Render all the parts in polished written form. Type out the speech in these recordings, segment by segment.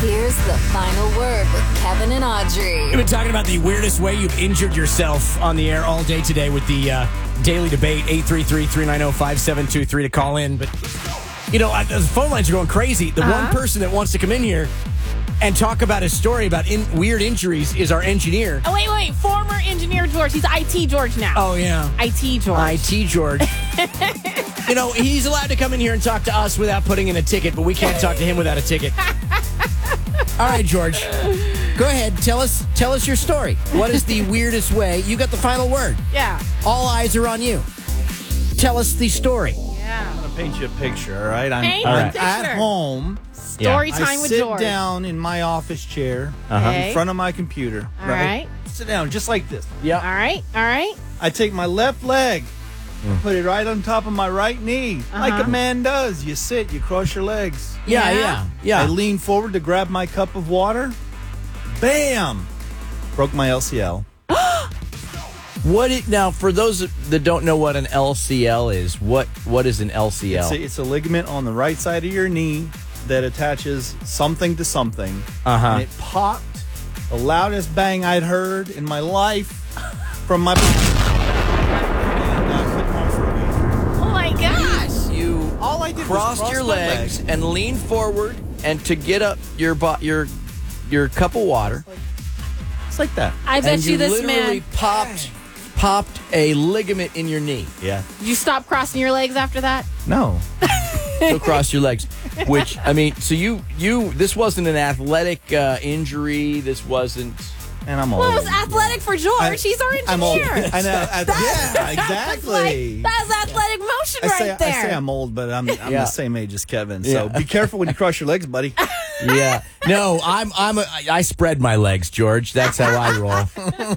Here's the final word with Kevin and Audrey. We've been talking about the weirdest way you've injured yourself on the air all day today with the daily debate, 833-390-5723 to call in. But, you know, the phone lines are going crazy. The one person that wants to come in here and talk about his story about weird injuries is our engineer. Oh, wait. Former engineer George. He's IT George now. Oh, yeah. IT George. IT George. You know, he's allowed to come in here and talk to us without putting in a ticket, but we can't talk to him without a ticket. All right, George. Go ahead. Tell us your story. What is the weirdest way? You got the final word. Yeah. All eyes are on you. Tell us the story. Yeah. I'm going to paint you a picture, all right? I'm Picture. at home. Story time with George. I sit down in my office chair Okay. in front of my computer. All right. Sit down just like this. Yeah. All right. I take my left leg, put it right on top of my right knee, like a man does. You sit, you cross your legs. Yeah. I lean forward to grab my cup of water. Bam! Broke my LCL. Now, for those that don't know what an LCL is, what is an LCL? It's a ligament on the right side of your knee that attaches something to something. Uh-huh. And it popped. The loudest bang I'd heard in my life from my... Oh, my gosh. You All I did was crossed your my legs leg. and leaned forward, and to get up your cup of water. It's like that. I bet and you this literally man... popped a ligament in your knee. Yeah. Did you stop crossing your legs after that? No. Still cross your legs. Which, I mean, so you this wasn't an athletic injury. This wasn't... And I'm old. Well, it was athletic for George. He's our engineer. I'm old. I know. Yeah, exactly. That's athletic motion right there. I say I'm old, but I'm Yeah. the same age as Kevin. So Yeah. be careful when you cross your legs, buddy. Yeah. No, I spread my legs, George. That's how I roll.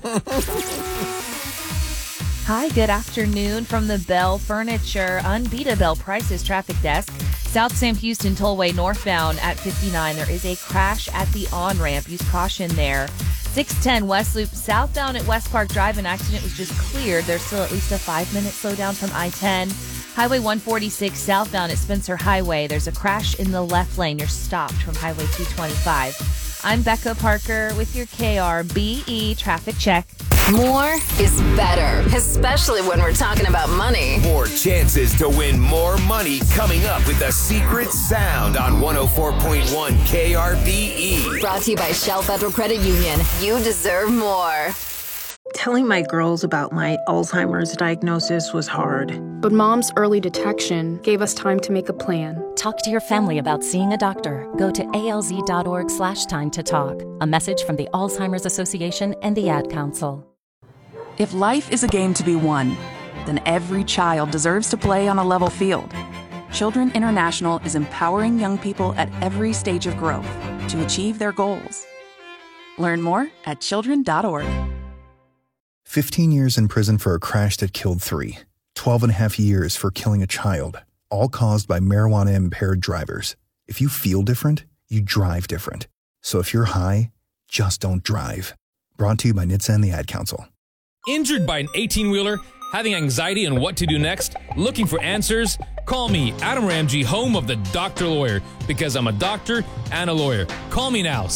Hi, good afternoon from the Bell Furniture Unbeatable Prices Traffic Desk. South Sam Houston Tollway northbound at 59. There is a crash at the on-ramp. Use caution there. 610 West Loop southbound at West Park Drive. An accident was just cleared. There's still at least a 5-minute slowdown from I-10. Highway 146 southbound at Spencer Highway. There's a crash in the left lane. You're stopped from Highway 225. I'm Becca Parker with your KRBE traffic check. More is better, especially when we're talking about money. More chances to win more money coming up with the secret sound on 104.1 KRBE. Brought to you by Shell Federal Credit Union. You deserve more. Telling my girls about my Alzheimer's diagnosis was hard. But Mom's early detection gave us time to make a plan. Talk to your family about seeing a doctor. Go to alz.org/time to talk. A message from the Alzheimer's Association and the Ad Council. If life is a game to be won, then every child deserves to play on a level field. Children International is empowering young people at every stage of growth to achieve their goals. Learn more at children.org. 15 years in prison for a crash that killed 3. 12 and a half years for killing a child, all caused by marijuana-impaired drivers. If you feel different, you drive different. So if you're high, just don't drive. Brought to you by NHTSA and the Ad Council. Injured by an 18-wheeler? Having anxiety on what to do next? Looking for answers? Call me, Adam Ramsey, home of the Doctor Lawyer, because I'm a doctor and a lawyer. Call me now,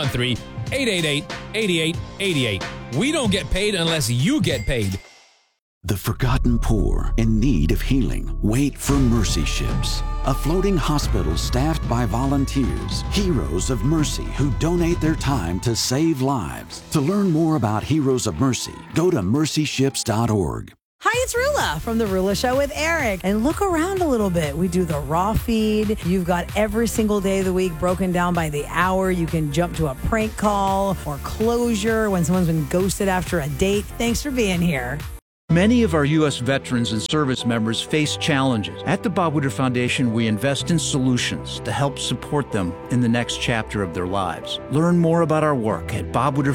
713-888-8888. We don't get paid unless you get paid. The forgotten poor in need of healing wait for Mercy Ships, a floating hospital staffed by volunteers, heroes of mercy who donate their time to save lives. To learn more about Heroes of Mercy, go to mercyships.org. Hi, it's Rula from The Rula Show with Eric. And look around a little bit. We do the raw feed. You've got every single day of the week broken down by the hour. You can jump to a prank call or closure when someone's been ghosted after a date. Thanks for being here. Many of our U.S. veterans and service members face challenges. At the Bob Woodward Foundation, we invest in solutions to help support them in the next chapter of their lives. Learn more about our work at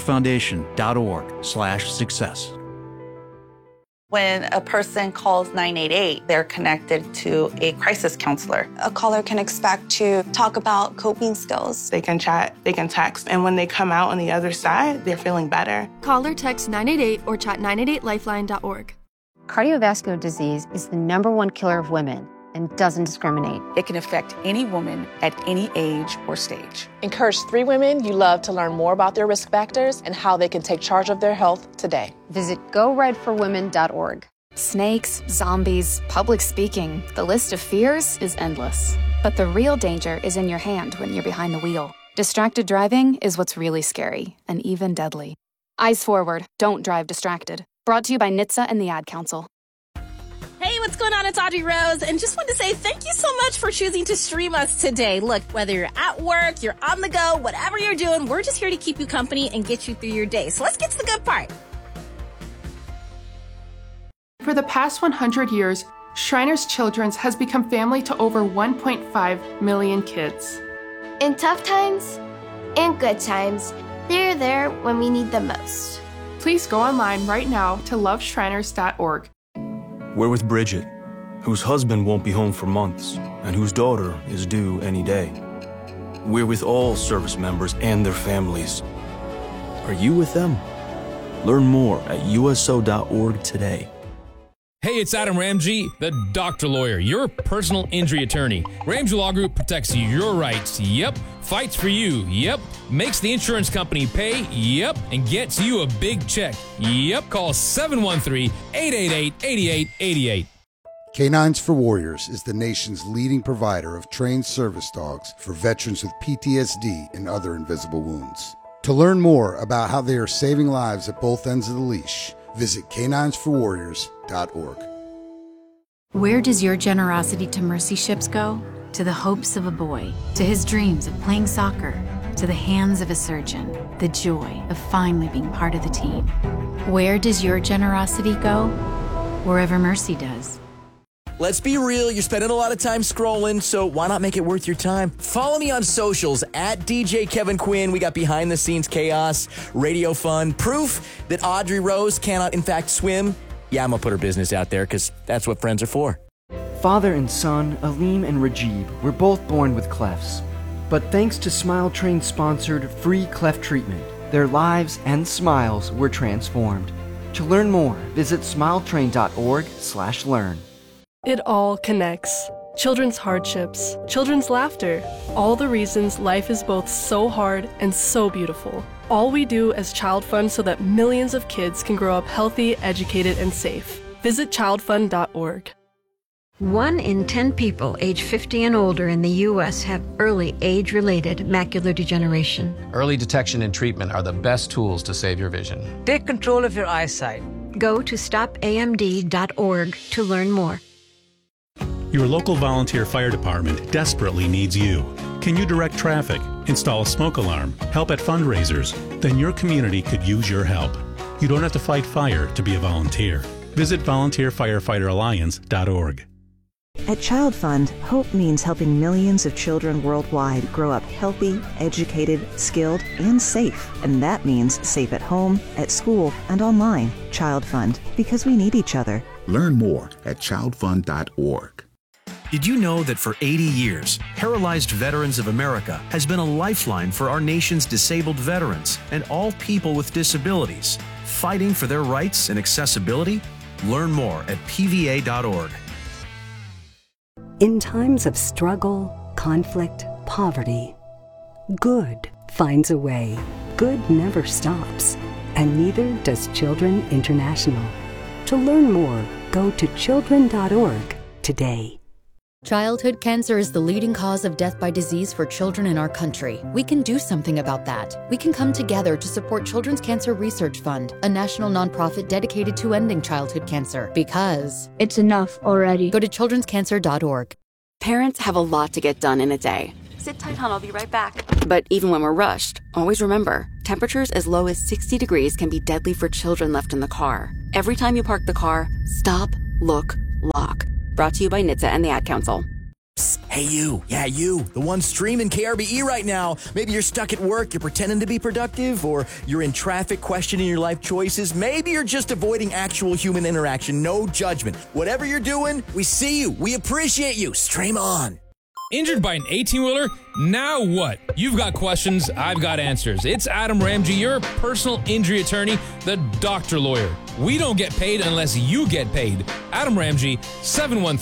bobwoodwardfoundation.org/success. When a person calls 988, they're connected to a crisis counselor. A caller can expect to talk about coping skills. They can chat, they can text, and when they come out on the other side, they're feeling better. Call or text 988 or chat 988lifeline.org. Cardiovascular disease is the #1 killer of women. and doesn't discriminate. It can affect any woman at any age or stage. Encourage 3 women you love to learn more about their risk factors and how they can take charge of their health today. Visit GoRedForWomen.org. Snakes, zombies, public speaking. The list of fears is endless. But the real danger is in your hand when you're behind the wheel. Distracted driving is what's really scary and even deadly. Eyes forward. Don't drive distracted. Brought to you by NHTSA and the Ad Council. Hey, what's going on? It's Audrey Rose, and just want to say thank you so much for choosing to stream us today. Look, whether you're at work, you're on the go, whatever you're doing, we're just here to keep you company and get you through your day. So let's get to the good part. For the past 100 years, Shriners Children's has become family to over 1.5 million kids. In tough times and good times, they're there when we need them most. Please go online right now to loveshriners.org. We're with Bridget, whose husband won't be home for months and whose daughter is due any day. We're with all service members and their families. Are you with them? Learn more at USO.org today. Hey, it's Adam Ramsey, the Doctor Lawyer, your personal injury attorney. Ramsey Law Group protects your rights, yep. Fights for you, yep. Makes the insurance company pay, yep. And gets you a big check, yep. Call 713-888-8888. Canines for Warriors is the nation's leading provider of trained service dogs for veterans with PTSD and other invisible wounds. To learn more about how they are saving lives at both ends of the leash, visit caninesforwarriors.org. Where does your generosity to Mercy Ships go? To the hopes of a boy, to his dreams of playing soccer, to the hands of a surgeon, the joy of finally being part of the team. Where does your generosity go? Wherever Mercy does. Let's be real, you're spending a lot of time scrolling, so why not make it worth your time? Follow me on socials at DJ Kevin Quinn. We got behind the scenes chaos, radio fun, proof that Audrey Rose cannot in fact swim. Yeah, I'm gonna put her business out there because that's what friends are for. Father and son, Aleem and Rajib, were both born with clefts. But thanks to Smile Train sponsored free cleft treatment, their lives and smiles were transformed. To learn more, visit smiletrain.org/learn. It all connects. Children's hardships, children's laughter, all the reasons life is both so hard and so beautiful. All we do as Child Fund so that millions of kids can grow up healthy, educated, and safe. Visit childfund.org. 1 in 10 people age 50 and older in the U.S. have early age-related macular degeneration. Early detection and treatment are the best tools to save your vision. Take control of your eyesight. Go to stopamd.org to learn more. Your local volunteer fire department desperately needs you. Can you direct traffic, install a smoke alarm, help at fundraisers? Then your community could use your help. You don't have to fight fire to be a volunteer. Visit volunteerfirefighteralliance.org. At Child Fund, hope means helping millions of children worldwide grow up healthy, educated, skilled, and safe. And that means safe at home, at school, and online. Child Fund, because we need each other. Learn more at childfund.org. Did you know that for 80 years, Paralyzed Veterans of America has been a lifeline for our nation's disabled veterans and all people with disabilities, fighting for their rights and accessibility? Learn more at pva.org. In times of struggle, conflict, poverty, good finds a way. Good never stops, and neither does Children International. To learn more, go to children.org today. Childhood cancer is the leading cause of death by disease for children in our country. We can do something about that. We can come together to support Children's Cancer Research Fund, a national nonprofit dedicated to ending childhood cancer. Because it's enough already. Go to childrenscancer.org. Parents have a lot to get done in a day. Sit tight, hon. I'll be right back. But even when we're rushed, always remember, temperatures as low as 60 degrees can be deadly for children left in the car. Every time you park the car, stop, look, lock. Brought to you by NHTSA and the Ad Council. Hey, you. Yeah, you. The one streaming KRBE right now. Maybe you're stuck at work, you're pretending to be productive, or you're in traffic questioning your life choices. Maybe you're just avoiding actual human interaction. No judgment. Whatever you're doing, we see you. We appreciate you. Stream on. Injured by an 18-wheeler? Now what? You've got questions, I've got answers. It's Adam Ramsey, your personal injury attorney, the Doctor Lawyer. We don't get paid unless you get paid. Adam Ramsey,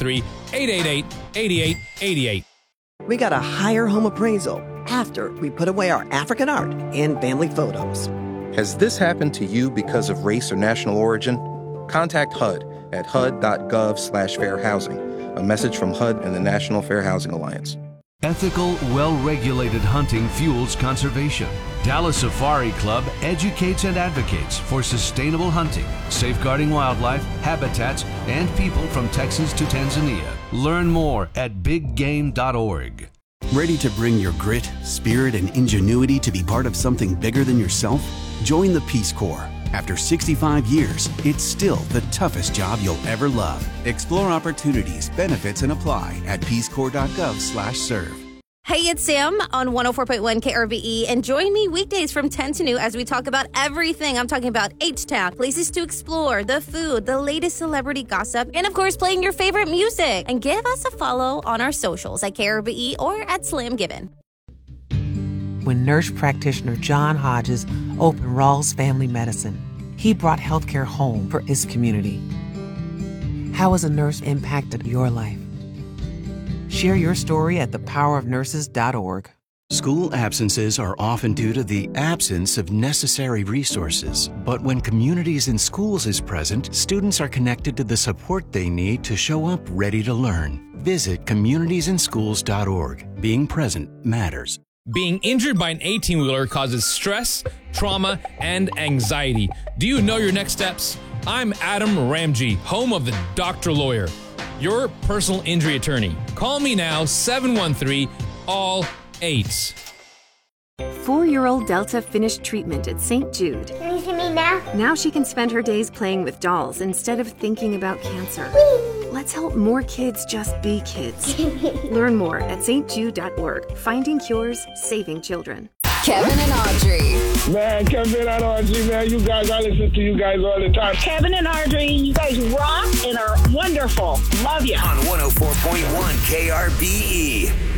888-8888. We got a higher home appraisal after we put away our African art and family photos. Has this happened to you because of race or national origin? Contact HUD at hud.gov/fair housing. A message from HUD and the National Fair Housing Alliance. Ethical, well-regulated hunting fuels conservation. Dallas Safari Club educates and advocates for sustainable hunting, safeguarding wildlife, habitats, and people from Texas to Tanzania. Learn more at biggame.org. Ready to bring your grit, spirit, and ingenuity to be part of something bigger than yourself? Join the Peace Corps. After 65 years, it's still the toughest job you'll ever love. Explore opportunities, benefits, and apply at peacecorps.gov/serve. Hey, it's Sam on 104.1 KRBE, and join me weekdays from 10 to noon as we talk about everything. I'm talking about H-Town, places to explore, the food, the latest celebrity gossip, and of course, playing your favorite music. And give us a follow on our socials at KRBE or at Slam Given. When nurse practitioner John Hodges opened Rawls Family Medicine, he brought healthcare home for his community. How has a nurse impacted your life? Share your story at thepowerofnurses.org. School absences are often due to the absence of necessary resources. But when Communities in Schools is present, students are connected to the support they need to show up ready to learn. Visit communitiesinschools.org. Being present matters. Being injured by an 18-wheeler causes stress, trauma, and anxiety. Do you know your next steps? I'm Adam Ramji, home of the Dr. Lawyer, your personal injury attorney. Call me now, 713-ALL-8. 4-year-old Delta finished treatment at St. Jude. Can you see me now? Now she can spend her days playing with dolls instead of thinking about cancer. Let's help more kids just be kids. Learn more at stjude.org. Finding cures, saving children. Kevin and Audrey. Man, Kevin and Audrey, man, you guys, I listen to you guys all the time. Kevin and Audrey, you guys rock and are wonderful. Love you. On 104.1 KRBE.